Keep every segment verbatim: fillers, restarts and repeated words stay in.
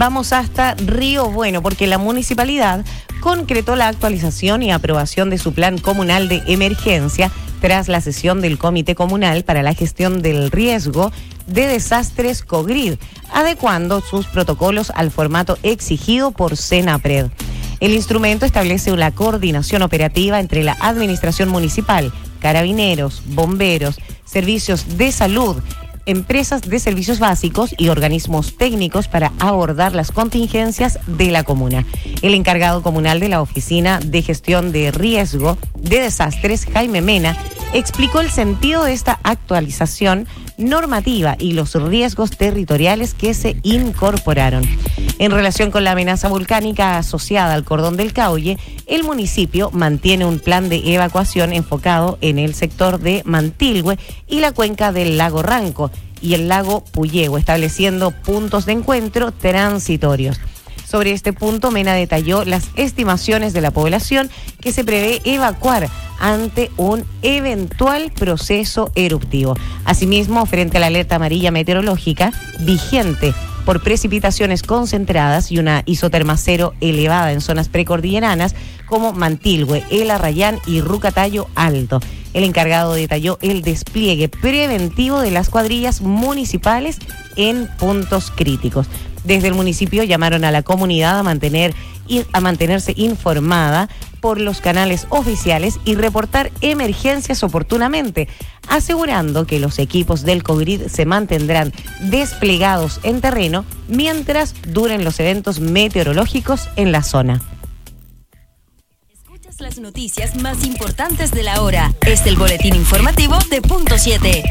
Vamos hasta Río Bueno, porque la municipalidad concretó la actualización y aprobación de su plan comunal de emergencia tras la sesión del Comité Comunal para la Gestión del Riesgo de Desastres COGRID, adecuando sus protocolos al formato exigido por Senapred. El instrumento establece una coordinación operativa entre la administración municipal, carabineros, bomberos, servicios de salud, empresas de servicios básicos y organismos técnicos para abordar las contingencias de la comuna. El encargado comunal de la Oficina de Gestión de Riesgo de Desastres, Jaime Mena, explicó el sentido de esta actualización normativa y los riesgos territoriales que se incorporaron. En relación con la amenaza volcánica asociada al Cordón del Cauye, el municipio mantiene un plan de evacuación enfocado en el sector de Mantilhue y la cuenca del lago Ranco y el lago Puyehue, estableciendo puntos de encuentro transitorios. Sobre este punto, Mena detalló las estimaciones de la población que se prevé evacuar ante un eventual proceso eruptivo. Asimismo, frente a la alerta amarilla meteorológica vigente por precipitaciones concentradas y una isoterma cero elevada en zonas precordilleranas como Mantilhue, El Arrayán y Rucatayo Alto. El encargado detalló el despliegue preventivo de las cuadrillas municipales en puntos críticos. Desde el municipio llamaron a la comunidad a mantener a mantenerse informada por los canales oficiales y reportar emergencias oportunamente, asegurando que los equipos del COGRID se mantendrán desplegados en terreno mientras duren los eventos meteorológicos en la zona. Escuchas las noticias más importantes de la hora. Es el boletín informativo de Punto siete.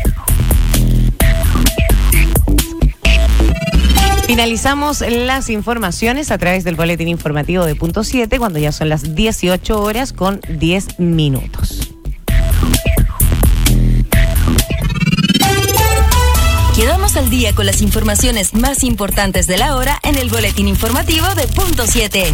Finalizamos las informaciones a través del boletín informativo de Punto siete cuando ya son las dieciocho horas con diez minutos. Quedamos al día con las informaciones más importantes de la hora en el boletín informativo de Punto siete.